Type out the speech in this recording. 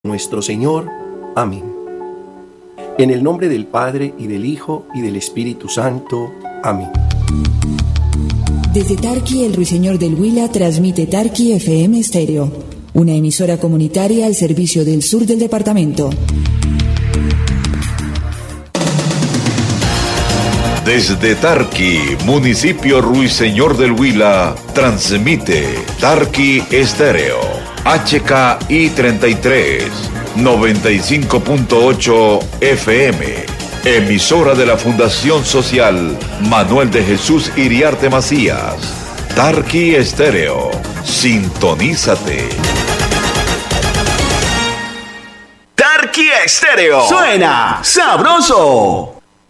nuestro Señor. Amén. En el nombre del Padre, y del Hijo, y del Espíritu Santo. Amén. Desde Tarqui, el Ruiseñor del Huila transmite Tarqui FM Estéreo, una emisora comunitaria al servicio del sur del departamento. Desde Tarqui, municipio Ruiseñor del Huila, transmite Tarqui Estéreo, HKI 33, 95.8 FM, emisora de la Fundación Social Manuel de Jesús Iriarte Macías. Tarqui Estéreo, sintonízate. Tarqui Estéreo, suena sabroso.